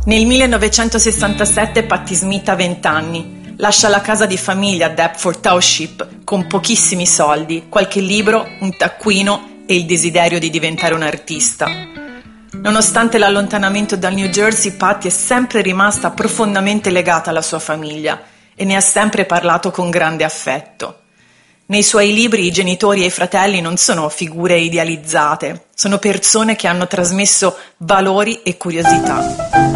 Nel 1967 Patti Smith ha 20 anni. Lascia la casa di famiglia a Deptford Township con pochissimi soldi, qualche libro, un taccuino e il desiderio di diventare un artista. Nonostante l'allontanamento dal New Jersey, Patti è sempre rimasta profondamente legata alla sua famiglia e ne ha sempre parlato con grande affetto. Nei suoi libri i genitori e i fratelli non sono figure idealizzate, sono persone che hanno trasmesso valori e curiosità.